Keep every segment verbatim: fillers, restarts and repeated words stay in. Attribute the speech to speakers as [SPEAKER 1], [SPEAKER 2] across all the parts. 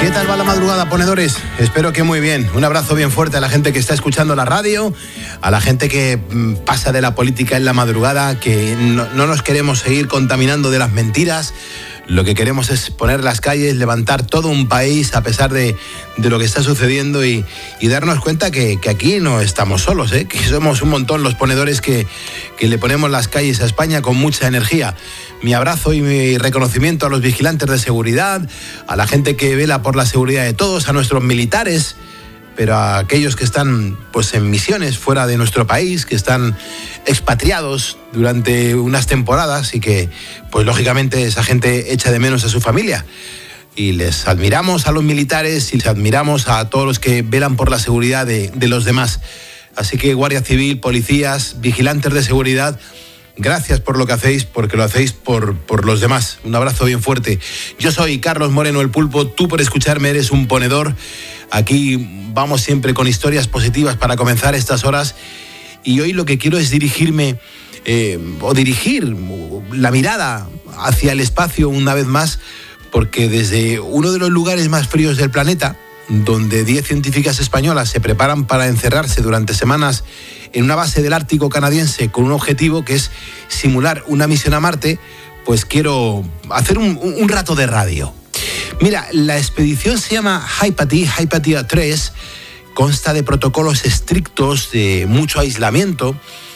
[SPEAKER 1] ¿Qué tal va la madrugada, ponedores? Espero que muy bien. Un abrazo bien fuerte a la gente que está escuchando la radio, a la gente que mm, pasa de la política en la madrugada, que no, no nos queremos seguir contaminando de las mentiras. Lo que queremos es poner las calles, levantar todo un país a pesar de, de lo que está sucediendo y, y darnos cuenta que, que aquí no estamos solos, ¿eh? Que somos un montón los ponedores que, que le ponemos las calles a España con mucha energía. Mi abrazo y mi reconocimiento a los vigilantes de seguridad, a la gente que vela por la seguridad de todos, a nuestros militares, pero a aquellos que están pues en misiones fuera de nuestro país, que están expatriados durante unas temporadas y que pues lógicamente esa gente echa de menos a su familia. Y les admiramos a los militares y les admiramos a todos los que velan por la seguridad de, de los demás. Así que Guardia Civil, policías, vigilantes de seguridad, gracias por lo que hacéis, porque lo hacéis por, por los demás. Un abrazo bien fuerte. Yo soy Carlos Moreno, el Pulpo. Tú, por escucharme, eres un ponedor. Aquí vamos siempre con historias positivas para comenzar estas horas. Y hoy lo que quiero es dirigirme, eh, o dirigir la mirada hacia el espacio una vez más, porque desde uno de los lugares más fríos del planeta, donde diez científicas españolas se preparan para encerrarse durante semanas en una base del Ártico canadiense con un objetivo que es simular una misión a Marte, pues quiero hacer un, un rato de radio. Mira, la expedición se llama Hypatia, Hypatia tres, consta de protocolos estrictos, de mucho aislamiento,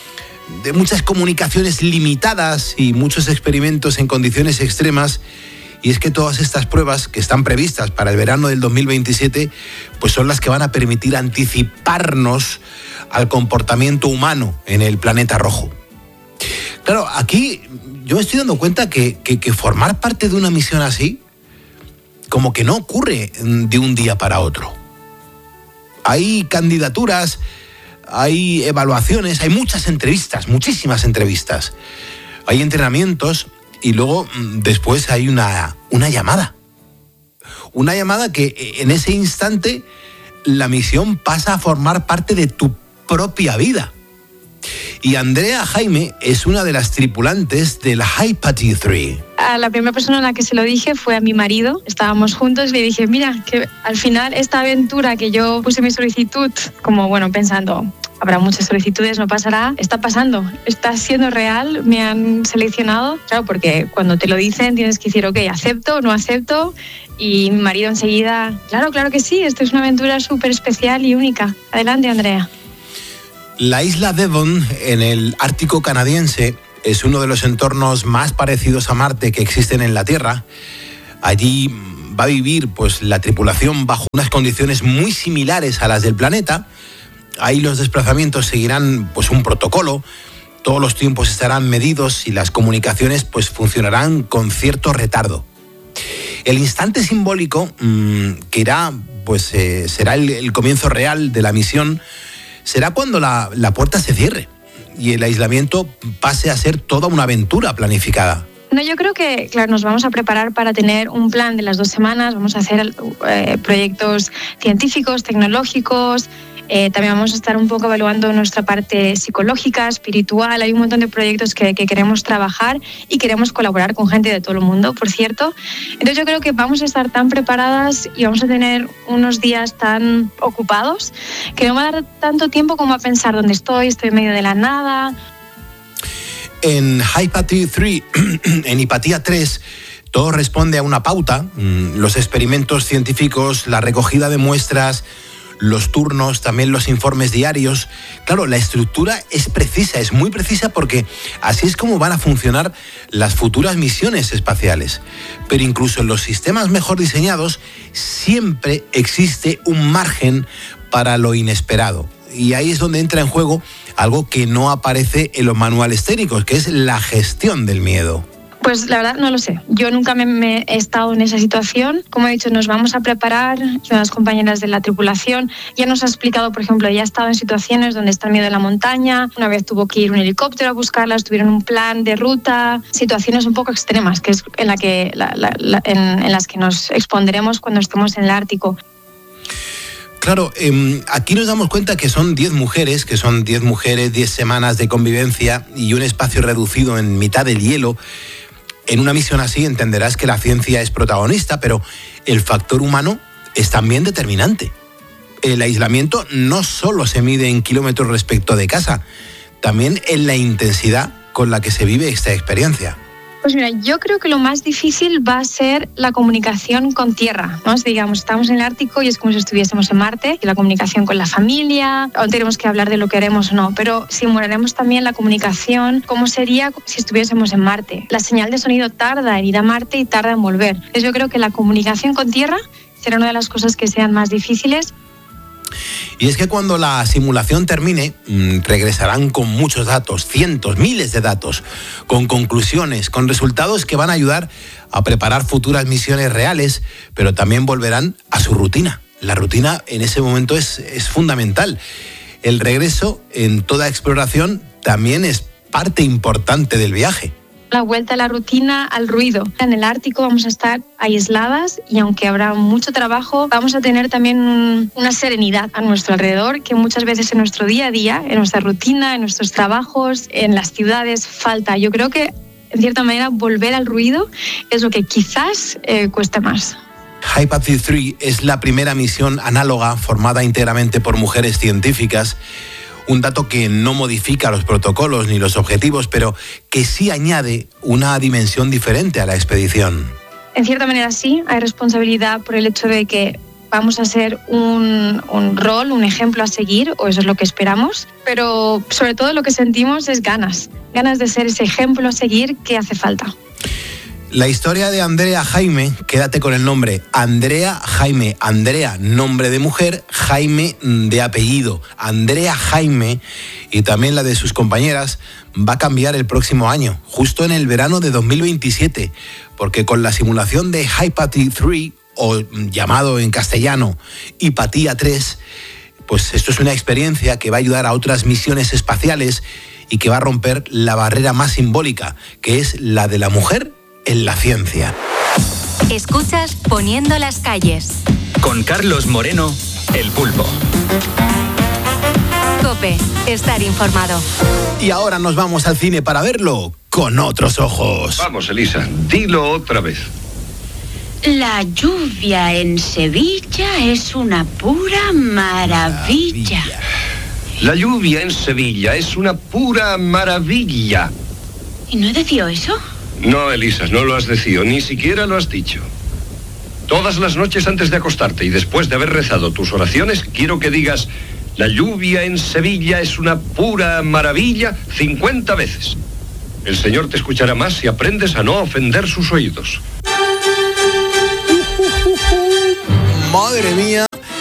[SPEAKER 1] de muchas comunicaciones limitadas y muchos experimentos en condiciones extremas. Y es que todas estas pruebas que están previstas para el verano del dos mil veintisiete, pues son las que van a permitir anticiparnos al comportamiento humano en el planeta rojo. Claro, aquí yo me estoy dando cuenta que, que, que formar parte de una misión así, como que no ocurre de un día para otro. Hay candidaturas, hay evaluaciones, hay muchas entrevistas, muchísimas entrevistas. Hay entrenamientos. Y luego, después hay una, una llamada. Una llamada que en ese instante la misión pasa a formar parte de tu propia vida. Y Andrea Jaime es una de las tripulantes del Hypatia tres.
[SPEAKER 2] A la primera persona a la que se lo dije fue a mi marido. Estábamos juntos y le dije, mira, que al final esta aventura que yo puse mi solicitud, como bueno, pensando, habrá muchas solicitudes, no pasará, está pasando, está siendo real, me han seleccionado. Claro, porque cuando te lo dicen tienes que decir, ok, acepto, no acepto. Y mi marido enseguida, claro, claro que sí, esto es una aventura súper especial y única. Adelante, Andrea.
[SPEAKER 1] La isla Devon, en el Ártico canadiense, es uno de los entornos más parecidos a Marte que existen en la Tierra. Allí va a vivir pues, la tripulación bajo unas condiciones muy similares a las del planeta. Ahí los desplazamientos seguirán pues, un protocolo, todos los tiempos estarán medidos y las comunicaciones pues, funcionarán con cierto retardo. El instante simbólico mmm, que irá, pues, eh, será el, el comienzo real de la misión, será cuando la, la puerta se cierre y el aislamiento pase a ser toda una aventura planificada.
[SPEAKER 2] No, yo creo que, claro, nos vamos a preparar para tener un plan de las dos semanas, vamos a hacer eh, proyectos científicos, tecnológicos, eh, también vamos a estar un poco evaluando nuestra parte psicológica, espiritual, hay un montón de proyectos que, que queremos trabajar y queremos colaborar con gente de todo el mundo, por cierto. Entonces yo creo que vamos a estar tan preparadas y vamos a tener unos días tan ocupados que no va a dar tanto tiempo como a pensar dónde estoy, estoy en medio de la nada.
[SPEAKER 1] En Hypatia tres, en Hypatia tres, todo responde a una pauta, los experimentos científicos, la recogida de muestras, los turnos, también los informes diarios. Claro, la estructura es precisa, es muy precisa porque así es como van a funcionar las futuras misiones espaciales. Pero incluso en los sistemas mejor diseñados siempre existe un margen para lo inesperado. Y ahí es donde entra en juego algo que no aparece en los manuales técnicos, que es la gestión del miedo.
[SPEAKER 2] Pues la verdad no lo sé. Yo nunca me, me he estado en esa situación. Como he dicho, nos vamos a preparar. Las compañeras de la tripulación ya nos ha explicado, por ejemplo, ya ha estado en situaciones donde está el miedo en la montaña. Una vez tuvo que ir un helicóptero a buscarlas, tuvieron un plan de ruta. Situaciones un poco extremas, que es en, la que, la, la, la, en, en las que nos expondremos cuando estemos en el Ártico.
[SPEAKER 1] Claro, eh, aquí nos damos cuenta que son diez mujeres, que son diez mujeres, diez semanas de convivencia y un espacio reducido en mitad del hielo. En una misión así entenderás que la ciencia es protagonista, pero el factor humano es también determinante. El aislamiento no solo se mide en kilómetros respecto de casa, también en la intensidad con la que se vive esta experiencia.
[SPEAKER 2] Pues mira, yo creo que lo más difícil va a ser la comunicación con tierra, ¿no? Digamos, estamos en el Ártico y es como si estuviésemos en Marte, y la comunicación con la familia, aún tenemos que hablar de lo que haremos o no, pero simularemos también la comunicación, cómo sería si estuviésemos en Marte. La señal de sonido tarda en ir a Marte y tarda en volver. Entonces yo creo que la comunicación con tierra será una de las cosas que sean más difíciles.
[SPEAKER 1] Y es que cuando la simulación termine, regresarán con muchos datos, cientos, miles de datos, con conclusiones, con resultados que van a ayudar a preparar futuras misiones reales, pero también volverán a su rutina. La rutina en ese momento es, es fundamental. El regreso en toda exploración también es parte importante del viaje.
[SPEAKER 2] La vuelta a la rutina, al ruido. En el Ártico vamos a estar aisladas y aunque habrá mucho trabajo, vamos a tener también una serenidad a nuestro alrededor que muchas veces en nuestro día a día, en nuestra rutina, en nuestros trabajos, en las ciudades falta. Yo creo que, en cierta manera, volver al ruido es lo que quizás eh, cuesta más.
[SPEAKER 1] Hypatia tres es la primera misión análoga formada íntegramente por mujeres científicas. Un dato que no modifica los protocolos ni los objetivos, pero que sí añade una dimensión diferente a la expedición.
[SPEAKER 2] En cierta manera sí, hay responsabilidad por el hecho de que vamos a ser un, un rol, un ejemplo a seguir, o eso es lo que esperamos, pero sobre todo lo que sentimos es ganas, ganas de ser ese ejemplo a seguir que hace falta.
[SPEAKER 1] La historia de Andrea Jaime, quédate con el nombre, Andrea Jaime, Andrea, nombre de mujer, Jaime de apellido, Andrea Jaime, y también la de sus compañeras, va a cambiar el próximo año, justo en el verano de dos mil veintisiete, porque con la simulación de Hypatia tres, o llamado en castellano Hypatia tres, pues esto es una experiencia que va a ayudar a otras misiones espaciales y que va a romper la barrera más simbólica, que es la de la mujer en la ciencia.
[SPEAKER 3] Escuchas Poniendo las calles.
[SPEAKER 4] Con Carlos Moreno, El Pulpo.
[SPEAKER 3] COPE, estar informado.
[SPEAKER 1] Y ahora nos vamos al cine para verlo con otros ojos.
[SPEAKER 5] Vamos, Elisa, dilo otra vez.
[SPEAKER 6] La lluvia en Sevilla es una pura maravilla.
[SPEAKER 1] Maravilla.
[SPEAKER 5] La lluvia en Sevilla es una pura maravilla.
[SPEAKER 6] ¿Y no decía eso?
[SPEAKER 5] No, Elisa, no lo has decidido, ni siquiera lo has dicho. Todas las noches antes de acostarte y después de haber rezado tus oraciones, quiero que digas: la lluvia en Sevilla es una pura maravilla cincuenta veces. El Señor te escuchará más si aprendes a no ofender sus oídos.
[SPEAKER 1] Madre mía,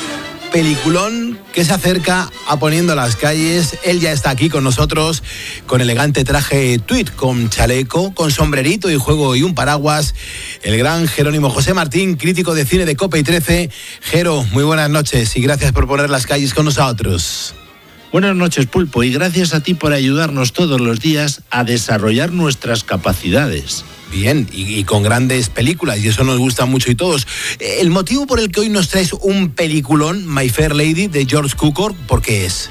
[SPEAKER 1] peliculón que se acerca a Poniendo las calles. Él ya está aquí con nosotros, con elegante traje tweed, con chaleco, con sombrerito y juego y un paraguas. El gran Jerónimo José Martín, crítico de cine de COPE y trece. Jero, muy buenas noches y gracias por poner las calles con nosotros.
[SPEAKER 7] Buenas noches, Pulpo, y gracias a ti por ayudarnos todos los días a desarrollar nuestras capacidades.
[SPEAKER 1] Bien, y, y con grandes películas, y eso nos gusta mucho y todos. El motivo por el que hoy nos traes un peliculón, My Fair Lady, de George Cukor, ¿por qué es?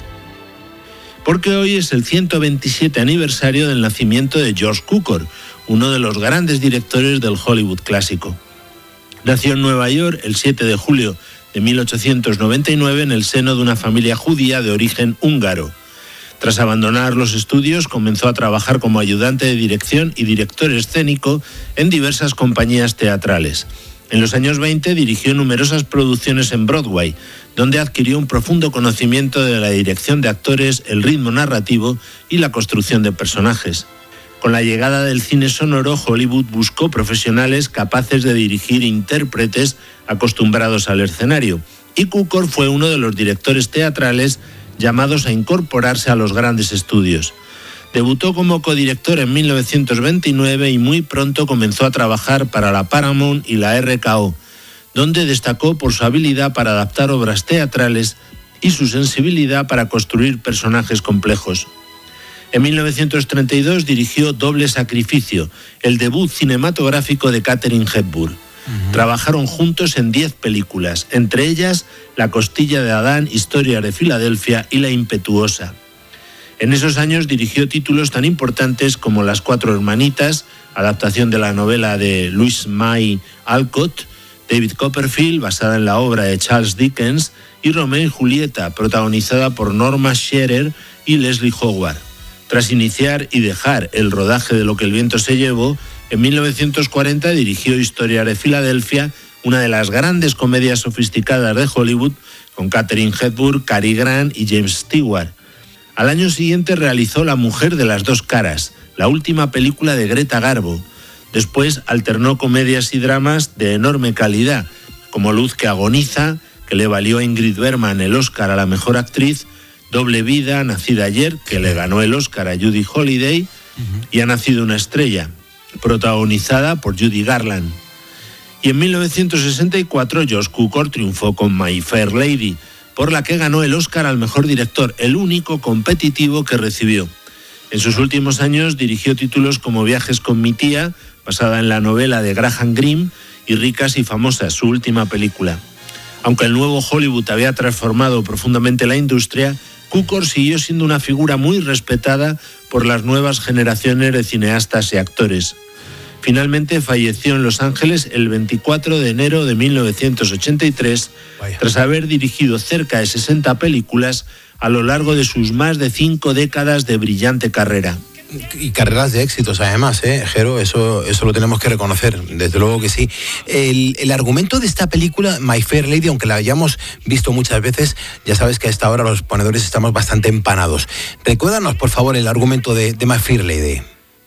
[SPEAKER 7] Porque hoy es el ciento veintisiete aniversario del nacimiento de George Cukor, uno de los grandes directores del Hollywood clásico. Nació en Nueva York el siete de julio de mil ochocientos noventa y nueve en el seno de una familia judía de origen húngaro. Tras abandonar los estudios, comenzó a trabajar como ayudante de dirección y director escénico en diversas compañías teatrales. En los años veinte dirigió numerosas producciones en Broadway, donde adquirió un profundo conocimiento de la dirección de actores, el ritmo narrativo y la construcción de personajes. Con la llegada del cine sonoro, Hollywood buscó profesionales capaces de dirigir intérpretes acostumbrados al escenario, y Cukor fue uno de los directores teatrales llamados a incorporarse a los grandes estudios. Debutó como codirector en mil novecientos veintinueve y muy pronto comenzó a trabajar para la Paramount y la R K O, donde destacó por su habilidad para adaptar obras teatrales y su sensibilidad para construir personajes complejos. En mil novecientos treinta y dos dirigió Doble Sacrificio, el debut cinematográfico de Katharine Hepburn. Uh-huh. Trabajaron juntos en diez películas, entre ellas La costilla de Adán, Historia de Filadelfia y La impetuosa. En esos años dirigió títulos tan importantes como Las cuatro hermanitas, adaptación de la novela de Louise May Alcott, David Copperfield, basada en la obra de Charles Dickens, y Romeo y Julieta, protagonizada por Norma Shearer y Leslie Howard. Tras iniciar y dejar el rodaje de Lo que el viento se llevó, en mil novecientos cuarenta dirigió Historia de Filadelfia, una de las grandes comedias sofisticadas de Hollywood, con Katharine Hepburn, Cary Grant y James Stewart. Al año siguiente realizó La mujer de las dos caras, la última película de Greta Garbo. Después alternó comedias y dramas de enorme calidad, como Luz que agoniza, que le valió a Ingrid Bergman el Oscar a la mejor actriz, Doble vida, Nacida ayer, que le ganó el Oscar a Judy Holliday, uh-huh. y Ha nacido una estrella, protagonizada por Judy Garland. Y en mil novecientos sesenta y cuatro Josh Cukor triunfó con My Fair Lady, por la que ganó el Oscar al mejor director, el único competitivo que recibió. En sus últimos años dirigió títulos como Viajes con mi tía, basada en la novela de Graham Greene, y Ricas y famosas, su última película. Aunque el nuevo Hollywood había transformado profundamente la industria, Cukor siguió siendo una figura muy respetada por las nuevas generaciones de cineastas y actores. Finalmente falleció en Los Ángeles el veinticuatro de enero de mil novecientos ochenta y tres, Vaya. tras haber dirigido cerca de sesenta películas a lo largo de sus más de cinco décadas de brillante carrera.
[SPEAKER 1] Y carreras de éxitos, además, ¿eh, Jero? Eso, eso lo tenemos que reconocer, desde luego que sí. El, el argumento de esta película, My Fair Lady, aunque la hayamos visto muchas veces, ya sabes que a esta hora los ponedores estamos bastante empanados. Recuérdanos, por favor, el argumento de, de My Fair Lady.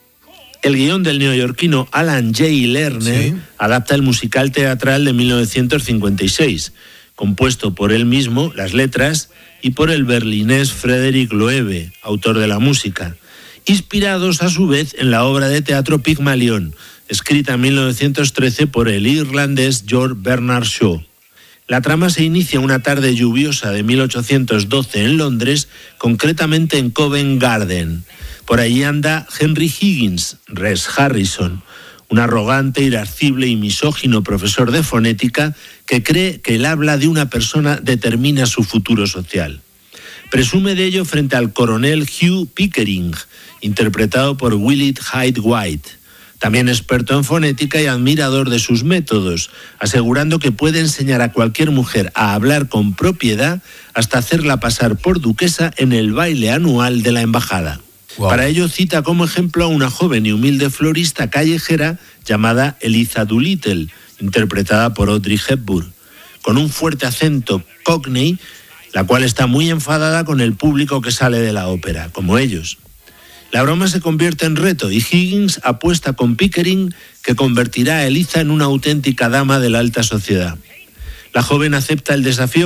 [SPEAKER 7] El guión del neoyorquino Alan J. Lerner, ¿sí?, adapta el musical teatral de mil novecientos cincuenta y seis, compuesto por él mismo, las letras, y por el berlinés Frederick Loewe, autor de la música, inspirados a su vez en la obra de teatro Pigmalión, escrita en mil novecientos trece por el irlandés George Bernard Shaw. La trama se inicia una tarde lluviosa de mil ochocientos doce en Londres, concretamente en Covent Garden. Por allí anda Henry Higgins, Rex Harrison, un arrogante, irascible y misógino profesor de fonética que cree que el habla de una persona determina su futuro social. Presume de ello frente al coronel Hugh Pickering, interpretado por Willett Hyde White, también experto en fonética y admirador de sus métodos, asegurando que puede enseñar a cualquier mujer a hablar con propiedad hasta hacerla pasar por duquesa en el baile anual de la embajada. Wow. Para ello cita como ejemplo a una joven y humilde florista callejera llamada Eliza Doolittle, interpretada por Audrey Hepburn, con un fuerte acento cockney, la cual está muy enfadada con el público que sale de la ópera, como ellos. La broma se convierte en reto y Higgins apuesta con Pickering que convertirá a Eliza en una auténtica dama de la alta sociedad. La joven acepta el desafío